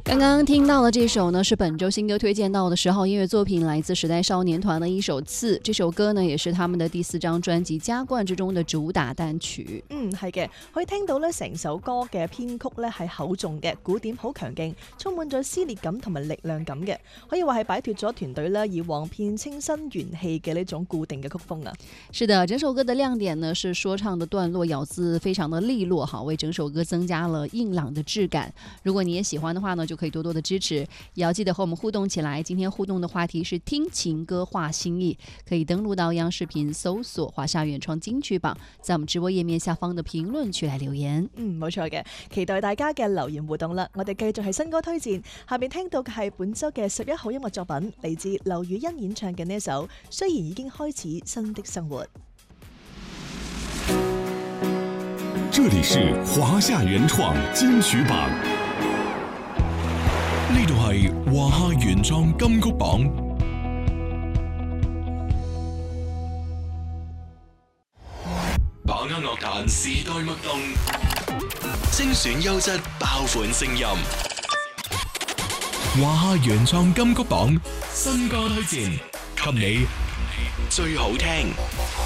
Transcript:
刚刚听到的这首呢，是本周新歌推荐到的10號音樂作品，來自時代少年團的一首《刺》。這首歌呢，也是他們的第4張專輯《加冠》之中的主打單曲。 係嘅，可以聽到咧，成首歌嘅編曲咧係厚重嘅，鼓點好強勁，充滿咗撕裂感同埋力量感嘅，可以話係擺脫咗團隊咧以往偏清新元氣嘅呢種固定嘅曲風啊。 是的，整首歌的亮點呢是說唱的段落咬字非常的利落，好為整首歌增加了硬朗的質感。如果你也喜歡的話呢，就可以多多的支持，也要記得和我們互動起來。今天互動的話題是聽情歌話心意，可以登錄到央視頻搜索華夏原創金曲榜，在我們直播頁面下方的評論區來留言。 冇錯嘅，期待大家嘅留言互動啦。我哋繼續係新歌推薦，下面聽到嘅係本周嘅11號音樂作品，嚟自劉雨欣演唱嘅呢一首《雖然已經開始新的生活》。 這裡是華夏原創金曲榜， 呢度係華夏原創金曲榜，把握樂壇時代脈動，精選優質爆款聲音。華夏原創金曲榜新歌推薦，給你最好聽。